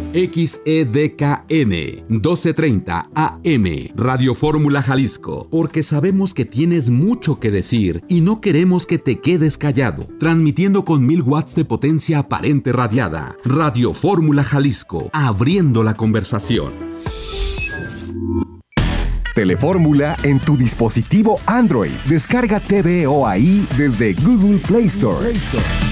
XEDKN 1230 AM, Radio Fórmula Jalisco, porque sabemos que tienes mucho que decir y no queremos que te quedes callado. Transmitiendo con 1000 watts de potencia aparente radiada. Radio Fórmula Jalisco, abriendo la conversación. Telefórmula en tu dispositivo Android. Descarga TVO ahí desde Google Play Store.